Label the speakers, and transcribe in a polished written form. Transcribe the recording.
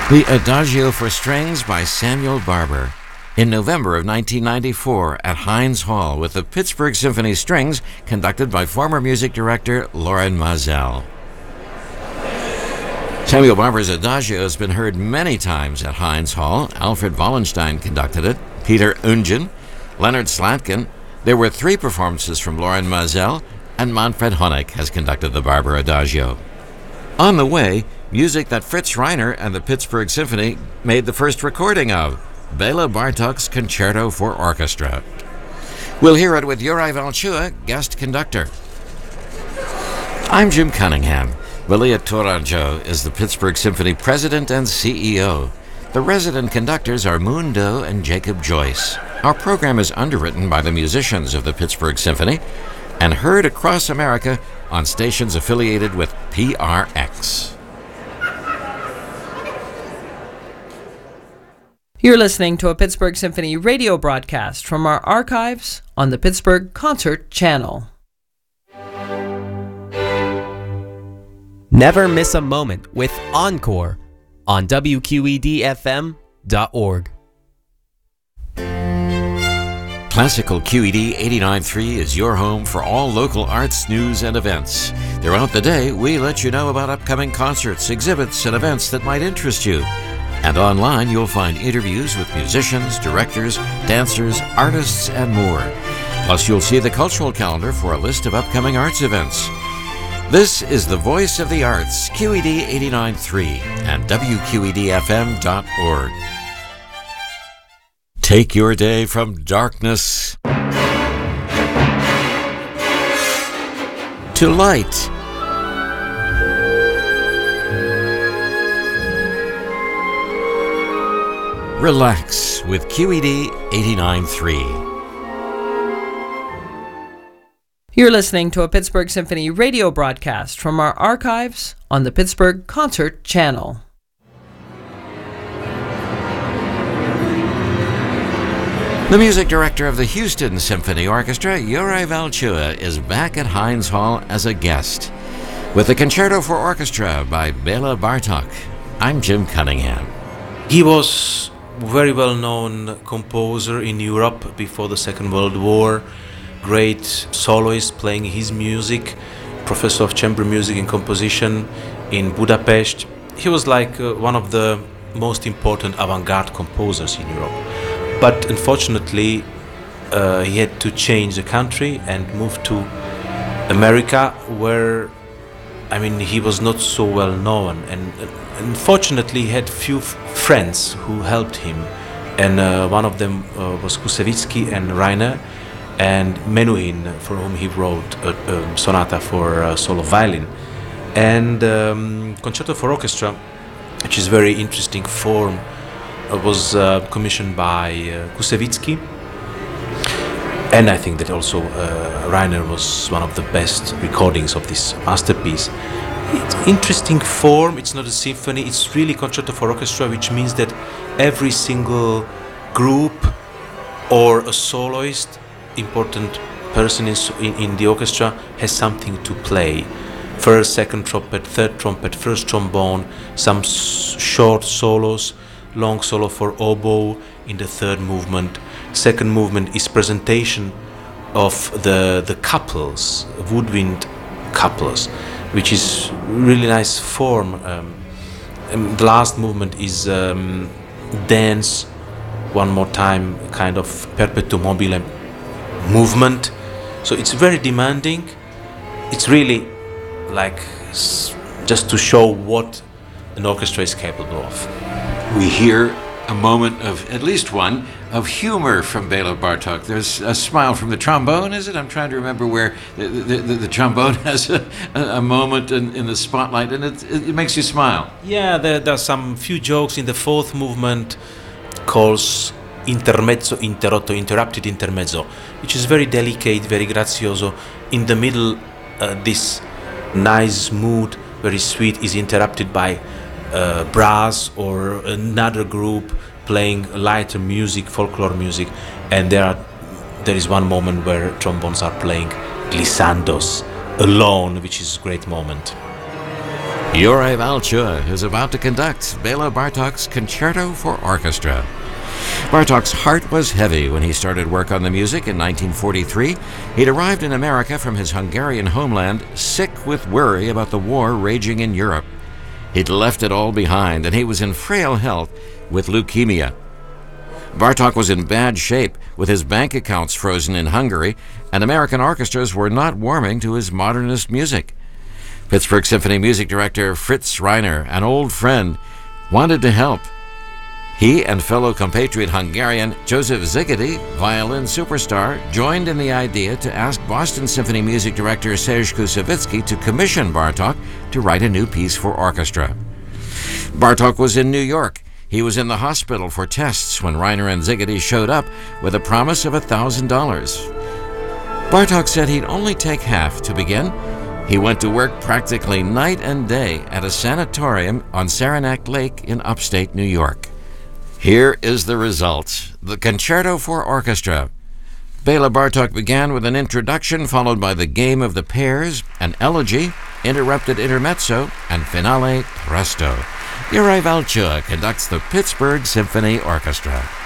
Speaker 1: The Adagio for Strings by Samuel Barber. In November of 1994 at Heinz Hall with the Pittsburgh Symphony Strings, conducted by former music director Loren Maazel. Samuel Barber's Adagio has been heard many times at Heinz Hall. Alfred Wallenstein conducted it, Peter Ungen, Leonard Slatkin. There were 3 performances from Loren Maazel, and Manfred Honeck has conducted the Barber Adagio. On the way, music that Fritz Reiner and the Pittsburgh Symphony made the first recording of, Bela Bartok's Concerto for Orchestra. We'll hear it with Juraj Valchua, guest conductor. I'm Jim Cunningham. Valia Tourangeau is the Pittsburgh Symphony president and CEO. The resident conductors are Moon Doe and Jacob Joyce. Our program is underwritten by the musicians of the Pittsburgh Symphony and heard across America on stations affiliated with PRX.
Speaker 2: You're listening to a Pittsburgh Symphony radio broadcast from our archives on the Pittsburgh Concert Channel.
Speaker 3: Never miss a moment with Encore on WQED-FM.org.
Speaker 1: Classical QED 89.3 is your home for all local arts, news, and events. Throughout the day, we let you know about upcoming concerts, exhibits, and events that might interest you. And online, you'll find interviews with musicians, directors, dancers, artists, and more. Plus, you'll see the cultural calendar for a list of upcoming arts events. This is the Voice of the Arts, QED 89.3 and WQEDFM.org. Take your day from darkness to light. Relax with QED 89.3.
Speaker 2: You're listening to a Pittsburgh Symphony radio broadcast from our archives on the Pittsburgh Concert Channel.
Speaker 1: The music director of the Houston Symphony Orchestra, Juraj Valchua, is back at Heinz Hall as a guest with the Concerto for Orchestra by Bela Bartok. I'm Jim Cunningham.
Speaker 4: He was very well-known composer in Europe before the Second World War. Great soloist playing his music, professor of chamber music and composition in Budapest. He was like one of the most important avant-garde composers in Europe. But unfortunately, he had to change the country and move to America, where, he was not so well known. And unfortunately, he had few friends who helped him. And one of them was Kusevitsky and Reiner, and Menuhin, for whom he wrote a sonata for solo violin. And Concerto for Orchestra, which is very interesting form, was commissioned by Kusevitsky. And I think that also Reiner was one of the best recordings of this masterpiece. It's interesting form, it's not a symphony, it's really Concerto for Orchestra, which means that every single group or a soloist, important person in the orchestra, has something to play. First, second trumpet, third trumpet, first trombone, some short solos, long solo for oboe in the third movement. Second movement is presentation of the couples, woodwind couples, which is really nice form. The last movement is dance, one more time, kind of perpetuum mobile movement. So it's very demanding. It's really like just to show what an orchestra is capable of.
Speaker 1: We hear a moment of, at least one, of humor from Bela Bartok. There's a smile from the trombone, is it? I'm trying to remember where the trombone has a moment in the spotlight, and it makes you smile.
Speaker 4: Yeah, there are some few jokes in the fourth movement, calls intermezzo, interrotto, interrupted intermezzo, which is very delicate, very grazioso. In the middle, this nice mood, very sweet, is interrupted by brass or another group playing lighter music, folklore music, and there is one moment where trombones are playing glissandos alone, which is a great moment.
Speaker 1: Juraj Valchua is about to conduct Bela Bartok's Concerto for Orchestra. Bartok's heart was heavy when he started work on the music in 1943. He'd arrived in America from his Hungarian homeland, sick with worry about the war raging in Europe. He'd left it all behind, and he was in frail health with leukemia. Bartok was in bad shape, with his bank accounts frozen in Hungary, and American orchestras were not warming to his modernist music. Pittsburgh Symphony music director Fritz Reiner, an old friend, wanted to help. He and fellow compatriot Hungarian Joseph Szigeti, violin superstar, joined in the idea to ask Boston Symphony music director Serge Koussevitzky to commission Bartok to write a new piece for orchestra. Bartok was in New York. He was in the hospital for tests when Reiner and Szigeti showed up with a promise of $1,000. Bartok said he'd only take half to begin. He went to work practically night and day at a sanatorium on Saranac Lake in upstate New York. Here is the result: the Concerto for Orchestra. Bela Bartok began with an introduction followed by the Game of the Pairs, an elegy, interrupted intermezzo, and finale presto. Juraj Valchua conducts the Pittsburgh Symphony Orchestra.